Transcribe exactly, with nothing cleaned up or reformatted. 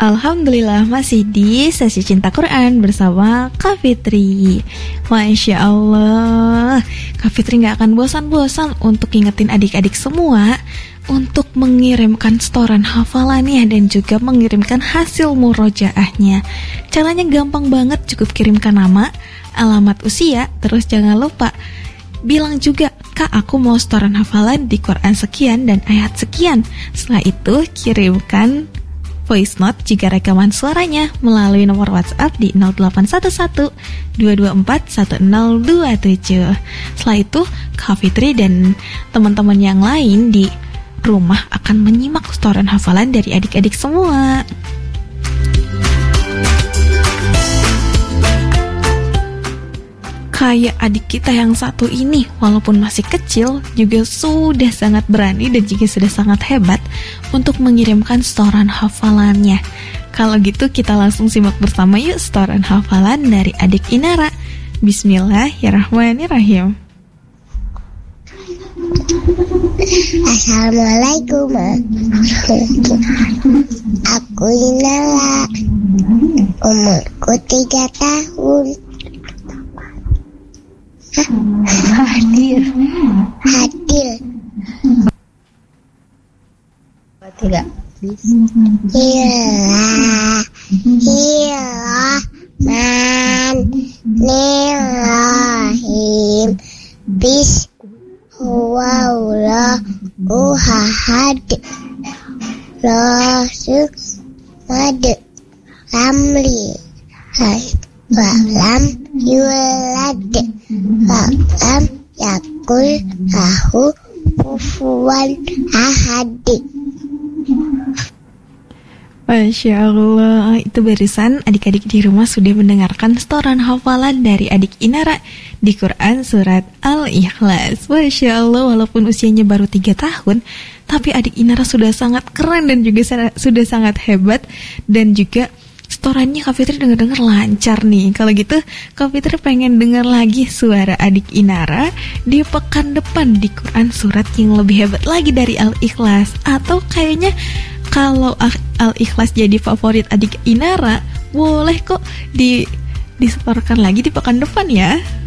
Alhamdulillah masih di sesi Cinta Quran bersama Kak Fitri. Masya Allah, Kak Fitri gak akan bosan-bosan untuk ingetin adik-adik semua untuk mengirimkan setoran hafalannya dan juga mengirimkan hasil murojaahnya. Caranya gampang banget, cukup kirimkan nama, alamat, usia, terus jangan lupa bilang juga, Kak aku mau setoran hafalan di Quran sekian dan ayat sekian. Setelah itu kirimkan voice note jika rekaman suaranya melalui nomor WhatsApp di nol delapan satu satu dua dua empat satu nol dua tujuh. Setelah itu Kak Fitri dan teman-teman yang lain di rumah akan menyimak setoran hafalan dari adik-adik semua. Kayak adik kita yang satu ini, walaupun masih kecil, juga sudah sangat berani dan juga sudah sangat hebat untuk mengirimkan setoran hafalannya. Kalau gitu kita langsung simak bersama yuk setoran hafalan dari adik Inara. Bismillahirrahmanirrahim. Assalamualaikum. Aku Inara, umurku tiga tahun. Hadir Hadir Tidak Hilah Hilah Man Nirahim Bismillahirrahmanirrahim Uhahad Rasul Mad Ramli Walam Yulad Walam Yakul Lahu Kufuwan Ahad. Masya Allah, itu barusan adik-adik di rumah sudah mendengarkan setoran hafalan dari adik Inara di Quran surat Al-Ikhlas. Masya Allah, walaupun usianya baru tiga tahun, tapi adik Inara sudah sangat keren dan juga sudah sangat hebat. Dan juga setorannya Kak Fitri dengar-dengar lancar nih. Kalau gitu Kak Fitri pengen dengar lagi suara adik Inara di pekan depan di Quran surat yang lebih hebat lagi dari Al-Ikhlas. Atau kayaknya kalau Al-Ikhlas jadi favorit adik Inara, boleh kok di disetorkan lagi di pekan depan ya.